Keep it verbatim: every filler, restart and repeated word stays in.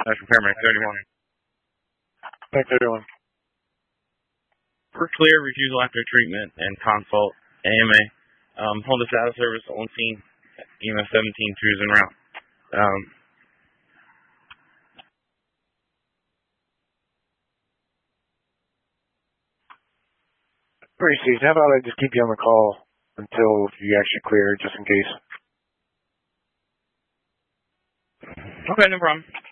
That's paramedic thirty-one. Paramedic thirty-one. For clear, refusal after treatment and consult, A M A. Um, hold us out of service on scene, E M S seventeen, cruising route. Um, Pretty safe. How about I just keep you on the call until you actually clear, just in case? Okay, no problem.